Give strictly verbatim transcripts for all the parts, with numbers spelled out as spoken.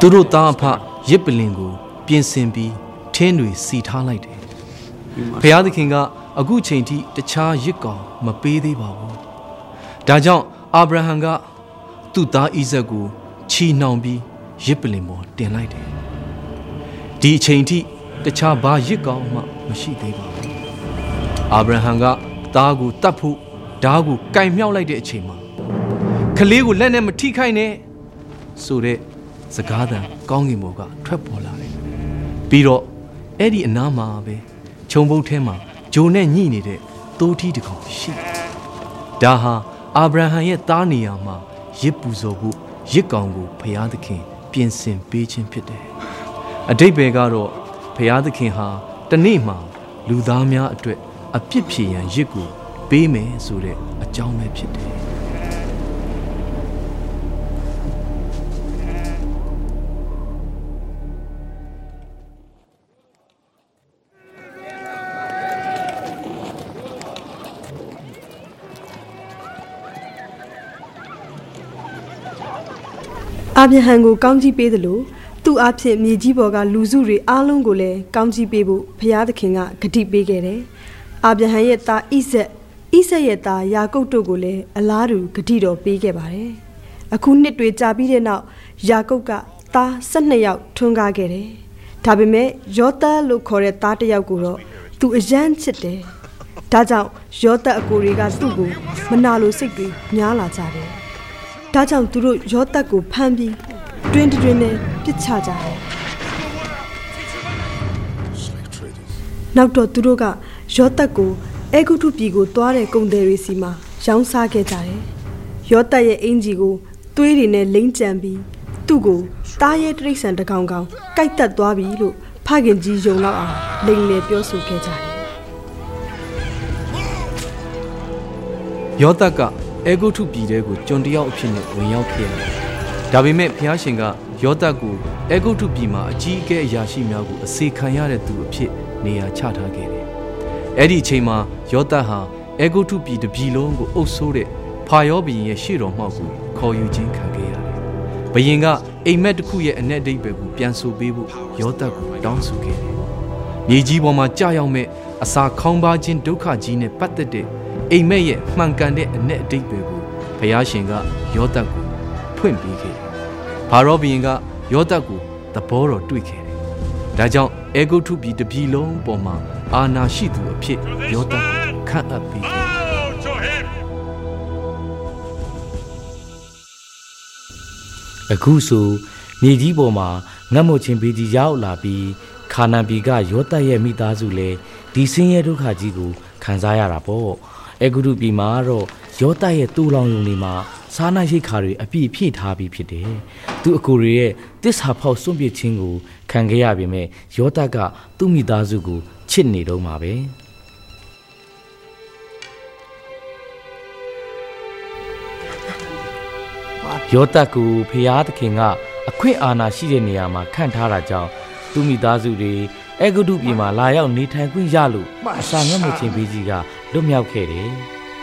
သူတို့သားအဖရစ်ပလင်ကိုပြင်ဆင်ပြီးထင်းတွေစီထားလိုက်တယ်ဘုရားသခင်ကအခုချိန်ထိတခြားရစ်ကောင်မပေးသေးပါဘူးဒါကြောင့်အာဗြဟံကသူ့သားဣဇက်ကိုချီနှောင်ပြီးရစ်ပလင်ပေါ်တင်လိုက်တယ်ဒီအချိန်ထိတခြားဘာရစ်ကောင်မှမရှိသေးပါဘူးအာဗြဟံကသားကိုတတ်ဖို့ဓားကိုကင်မြောက်လိုက်တဲ့အချိန်မှာကလေးကိုလက်နဲ့မထိခိုက်နဲ့ဆိုတဲ့စကားသံကောင်းကင်ဘုံကထွက်ပေါ်လာတယ်ပြီးတော့အဲ့ဒီအနားမှာပဲခြုံပုတ်ထဲမှာဂျိုနဲ့ညှိနေတဲ့သိုးထီးတစ်ကောင်ရှိဒါဟာအာဗြဟံရဲ့သားနေရာမှာရစ်ပူဇော်ဖို့ရစ်ကောင်ကိုဘုရားသခင်ပြင်ဆင်ပေးခြင်းဖြစ်တယ်အတိတ်ပဲကတော့ဘုရားသခင်ဟာတနေ့မှာလူသားများအတွက်အပြစ်ဖြေရန်ရစ်ကိုပေးမယ်ဆိုတဲ့အကြောင်းပဲဖြစ်တယ်အာဗြဟံကိုကောင်းကြီးပေးသလိုသူ့အဖြစ်မြေကြီးပေါ်ကလူစုတွေအားလုံးကိုလည်းကောင်းကြီးပေးဖို့ဘုရားသခင်ကဂတိပေးခဲ့တယ်။အာဗြဟံရဲ့သားဣဇက်ဣဇက်ရဲ့သားယာကုပ်တို့ကိုလည်းအလားတူဂတိတော်ပေးခဲ့ပါတယ်။အခုနှစ်တွေကြာပြီးတဲ့နောက်ယာကုပ်ကသား၁၂ယောက်ထွန်းကားခဲ့တယ်။ဒါပေမဲ့ယောသပ်လို့ခေါ်တဲ့သားတစ်ယောက်ကိုတော့သူအယမ်းချစ်တယ်။ဒါကြောင့်ယောသပ်အကိုတွေကသူ့ကိုမနာလိုစိတ်တွေများလာကြတယ်။ဒါကြောင့်သူတို့ယောသပ်ကိုဖမ်းပြီးတွင်တွင်နဲ့ပြစ်ချကြတယ်နောက်တော့သူတို့ကယောသပ်ကိုအေဂုတုပြည်ကိုသွားတဲ့ကုန်သည်တွေစီမှာရောင်းစားခဲ့ကြတယ်ယောသပ်ရဲ့အင်ကြီးကိုသွေးတွေနဲ့လိမ့်ကြံပြီးသူ့ကိုတားရဲတိရစ္ဆာန်တစ်ကောင်ကောင်ကိုက်တက်သွားပြီလို့ဖခင်ကြီးယုံလောက်အောင်လိမ်လည်ပြောဆိုခဲ့ကြတယ်ယောသပ်ကအေဂုတုပြည်တဲကိုကျွန်တယောက်အဖြစ်နဲ့ဝင်ရောက်ခဲ့တယ်။ဒါပေမဲ့ဘုရားရှင်ကယောသပ်ကိုအေဂုတုပြည်မှာအကြီးအကဲအရာရှိများကိုအစေခံရတဲ့သူအဖြစ်နေရာချထားခဲ့တယ်။အဲ့ဒီအချိန်မှာယောသပ်ဟာအေဂုတုပြည်တစ်ပြည်လုံးကိုအုပ်စိုးတဲ့ဖာရောဘုရင်ရဲ့ရှေ့တော်မှောက်ကိုခေါ်ယူခြင်းခံခဲ့ရတယ်။ဘုရင်ကအိမ်မက်တစ်ခုရဲ့အ내အဓိပ္ပာယ်ကိုပြန်ဆိုပေးဖို့ယောသပ်ကိုတောင်းဆိုခဲ့တယ်။မြေကြီးပေါ်မှာကြာရောက်မဲ့အစာခေါင်းပါခြင်းဒုက္ခကြီးနဲ့ပတ်သက်တဲ့အိမ်မက်ရဲ့မှန်ကန်တဲ့အ내အဓိပ္ပာယ်ကိုဘုရားရှင်ကယောသပ်ကိုဖွင့်ပေးခဲ့တယ်။ဖာရောဘုရင်ကယောသပ်ကိုသဘောတော်တွေ့ခဲ့တယ်။ဒါကြောင့်အေဂုတုပြည်တစ်ပြည်လုံးပေါ်မှာအာဏာရှိသူအဖြစ်ယောသပ်ကိုခန့်အပ်ပေးခဲ့တယ်။အခုဆိုမြေကြီးပေါ်မှာငတ်မွတ်ခြင်းဘေးကြီးရောက်လာပြီးခါနာန်ပြည်ကယောသပ်ရဲ့မိသားစုလည်းဒီဆင်းရဲဒုက္ခကြီးကိုခံစားရတာပေါ့။အေဂုတုပြည်မှာတော့ယောသပ်ရဲ့တူလောင်ယုံတွေမှာစားနပ်ရိက္ခာတွေအပြည့်ဖြည့်ထားပြီးဖြစ်တယ်။သူအကိုတွေရဲ့တစ္ဆာဖောက်စွန့်ပစ်ခြင်းကိုခံခဲ့ရပေမဲ့ယောသပ်ကသူ့မိသားစုကိုချစ်နေတော့မှာပဲ။ယောသပ်ကိုဖျားသခင်ကအခွင့်အာဏာရှိတဲ့နေရာမှာခန့်ထားတာကြောင့်သူ့မိသားစုတွေအေဂုတုပြည်မှာလာရောက်နေထိုင်ခွင့်ရလို့အစာငတ်မခြင်းဘေးကြီးကလွတ်မြောက်ခဲ့တယ်။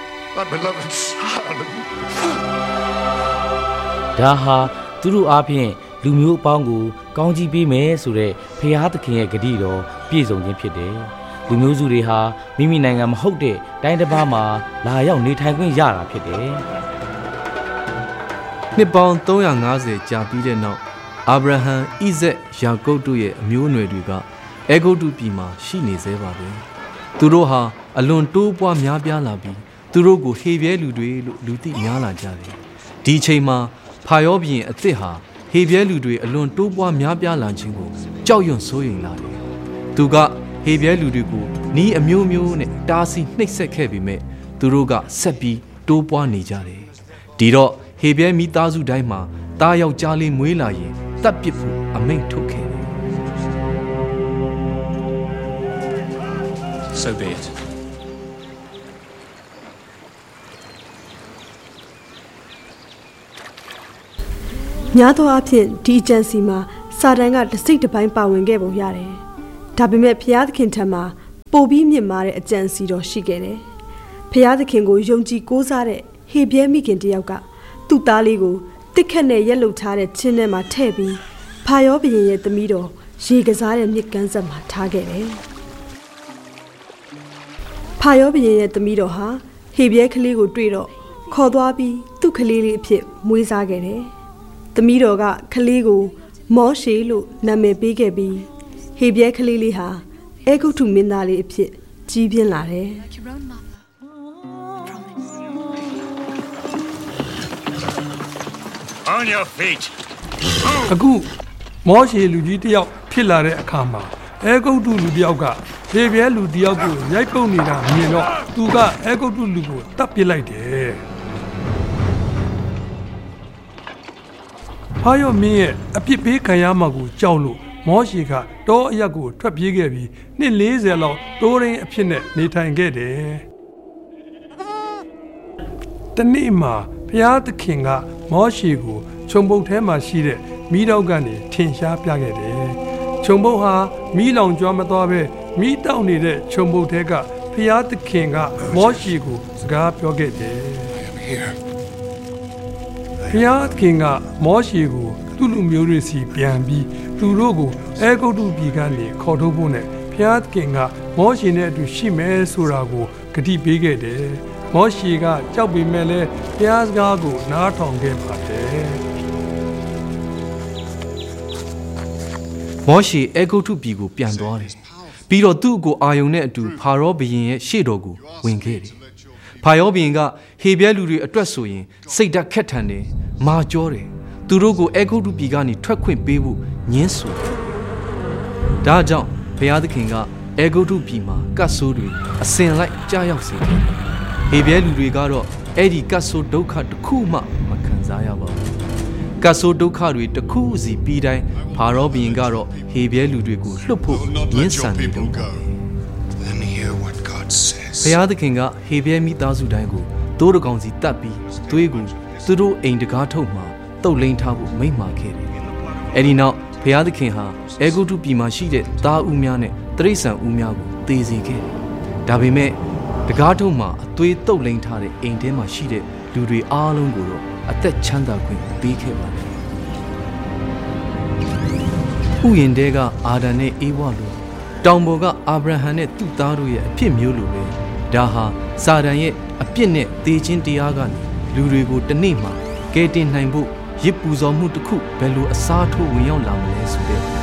ဒါဟာသူတို့အားဖြင့်လူမျိုးအပေါင်းကိုကောင်းကြီးပေးမယ်ဆိုတဲ့ဖျားသခင်ရဲ့ဂတိတော်ပြည့်စုံခြင်းဖြစ်တယ်။လူမျိုးစုတွေဟာမိမိနိုင်ငံမဟုတ်တဲ့တိုင်းတစ်ပါးမှာလာရောက်နေထိုင်ခွင့်ရတာဖြစ်တယ်။နှစ်ပေါင်းသုံးရာငါးဆယ်ကြာပြီးတဲ့နောက်အာဗြဟံဣဇက်ယာကုပ်တို့ရဲ့အမျိုးအနွယ်တွေကအေဂုတုပြည်မှာရှိနေသေးပါပဲသူတို့ဟာအလွန်တိုးပွားများပြားလာပြီးသူတို့ကိုဟေပြဲလူတွေလို့လူသိများလာကြတယ်ဒီအချိန်မှာဖာရောဘုရင်အသစ်ဟာဟေပြဲလူတွေအလွန်တိုးပွားများပြားလာခြင်းကိုကြောက်ရွံ့စိုးရိမ်လာတယ်သူကဟေပြဲလူတွေကိုနီးအမျိုးမျိုးနဲ့တားဆီးနှိပ်စက်ခဲ့ပေမဲ့သူတို့ကဆက်ပြီးတိုးပွားနေကြတယ်ဒီတော့ဟေပြဲမိသားစုတိုင်းမှာတားယောက်ျားလေးမွေးလာရင်တပ်ပစ်ဖို့အမိန့်ထုတ်ခဲ့တယ် So be it. များသောအားဖြင့်ဒီအကြံစီမှာစာတန်ကတစိတ်တစ်ပိုင်းပါဝင်ခဲ့ပုံရတယ်။ဒါပေမဲ့ဘုရားသခင်ထံမှာပိုပြီးမြင့်မားတဲ့အကြံစီတော်ရှိခဲ့တယ်။ဘုရားသခင်ကိုယုံကြည်ကိုးစားတဲ့ဟေပြဲမိခင်တယောက်ကသူ့သားလေးကိုတစ်ခက်နဲ့ရက်လုထားတဲ့ချင်းထဲမှာထည့်ပြီးဖဖာရောဘုရင်ရဲ့သမီးတော်ရေကစားတဲ့မြစ်ကမ်းဆက်မှာထားခဲ့တယ်ဖာရောဘုရင်ရဲ့သမီးတော်ဟာဟေဘရဲကလေးကိုတွေ့တော့ခေါ်သွားပြီးသူ့ကလေးလေးအဖြစ်မွေးစားခဲ့တယ်သမီးတော်ကကလေးကိုမောရှေလို့နာမည်ပေးခဲ့ပြီးဟေဘရဲကလေးလေးဟာအဲဂုတ္တုမင်းသားလေးအဖြစ်ကြီးပြင်းလာတယ် On your feet. အခုမောရှေလူကြီးတယောက်ဖြစ်လာတဲ့အခါမှာအဲဂုတ္တုလူတယောက်ကဟေဘရဲလူတယောက်ကိုရိုက်ပုတ်နေတာမြင်တော့သူကအဲဂုတ္တုလူကိုတတ်ပစ်လိုက်တယ်ဖာရောမင်းရဲ့အပြစ်ပေးခံရမှာကိုကြောက်လို့မောရှေကတောအရက်ကိုထွက်ပြေးခဲ့ပြီးနှစ်၄၀လောက်တိုးရင်းအဖြစ်နဲ့နေထိုင်ခဲ့တယ်တနေ့မှာဘုရားသခင်ကမောရှေကိုခြုံပုတ်ထဲမှာရှိတဲ့မီးတောက်ကနေထင်ရှားပြခဲ့တယ်။ခြုံပုတ်ဟာမီးလောင်ကျွမ်းမသွားပဲမီးတောက်နေတဲ့ခြုံပုတ်ထဲကဘုရားသခင်ကမောရှေကိုစကားပြောခဲ့တယ်။ဘုရားသခင်ကမောရှေကိုသူ့လူမျိုးတွေစီပြန်ပြီးသူတို့ကိုအဲဂုတ္တုပြည်ကနေခေါ်ထုတ်ဖို့နဲ့ဘုရားသခင်ကမောရှေနဲ့အတူရှိမယ်ဆိုတာကိုဂတိပေးခဲ့တယ်။မောရှေကကြောက်ပေမဲ့လည်းဘုရားစကားကိုနားထောင်ခဲ့ပါတယ်မောရှေအဲဂုတ္တုပြည်ကိုပြန်သွားတယ်ပြီးတော့သူ့ကိုအာယုန်နဲ့အတူဖာရောဘုရင်ရဲ့ရှေ့တော်ကိုဝင်ခဲ့တယ်ဖာရောဘုရင်ကဟေဘရဲလူတွေအတွက်ဆိုရင်စိတ်ဓာတ်ခက်ထန်တယ်မာကြောတယ်သူတို့ကိုအဲဂုတ္တုပြည်ကနေထွက်ခွင့်ပေးဖို့ညှင်းဆိုတယ်ဒါကြောင့်ဘုရားသခင်ကအဲဂုတ္တုပြည်မှာကတ်ဆိုးတွေအစင်လိုက်ကြားရောက်စေတယ်ဟေဘရဲလူတွေကတော့အဲ့ဒီကတ်ဆိုးဒုက္ခတစ်ခုမှမခံစားရပါဘူးကတ်ဆိုးဒုက္ခတွေတစ်ခုစီပြီးတိုင်းဖာရောဘုရင်ကတော့ဟေဘရဲလူတွေကိုလွှတ်ဖို့ညှင်းဆန်နေတော့ဘုရားသခင်ကဟေဘရဲမိသားစုတိုင်းကိုတိုးတကောင်စီတတ်ပြီးသွေးကိုသူတို့အိမ်တကားထုတ်မှာတုတ်လိန်ထားဖို့မိန့်မာခဲ့တယ်အဲ့ဒီနောက်ဘုရားသခင်ဟာအဲဂုတ္တုပြည်မှာရှိတဲ့သားဦးများနဲ့တိရစ္ဆာန်ဦးများကိုသေစေခဲ့တယ်ဒါပေမဲ့တကားထုတ်မှာအသွေးတုတ်လိန်ထားတဲ့အိမ်ထဲမှာရှိတဲ့လူတွေအားလုံးကိုတော့အသက်ချမ်းသာခွင့်ပေးခဲ့ပါတယ်ဥယျာဉ်တဲကအာဒံနဲ့အေဝါလိုတောင်ပေါ်ကအာဗြဟံနဲ့သူ့သားတို့ရဲ့အဖြစ်မျိုးလိုပဲဒါဟာစာတန်ရဲ့အပြစ်နဲ့သေခြင်းတရားကနေလူတွေကိုတနေ့မှကယ်တင်နိုင်ဖို့ရစ်ပူဇော်မှုတစ်ခုဘယ်လိုအစားထိုးဝင်ရောက်လာမလဲဆိုတဲ့